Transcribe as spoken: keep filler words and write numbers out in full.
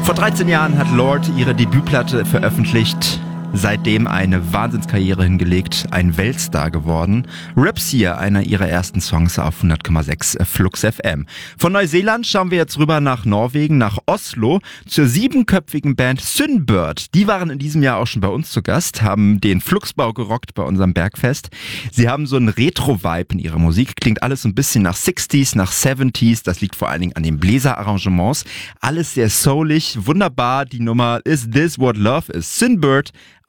Vor dreizehn Jahren hat Lorde ihre Debütplatte veröffentlicht. Seitdem eine Wahnsinnskarriere hingelegt, ein Weltstar geworden. Rapsia, einer ihrer ersten Songs auf hundert Komma sechs Flux F M. Von Neuseeland schauen wir jetzt rüber nach Norwegen, nach Oslo, zur siebenköpfigen Band Synbird. Die waren in diesem Jahr auch schon bei uns zu Gast, haben den Fluxbau gerockt bei unserem Bergfest. Sie haben so einen Retro-Vibe in ihrer Musik, klingt alles so ein bisschen nach sechziger, nach siebziger, das liegt vor allen Dingen an den Bläserarrangements. Alles sehr soulig, wunderbar, die Nummer Is This What Love Is? Synbird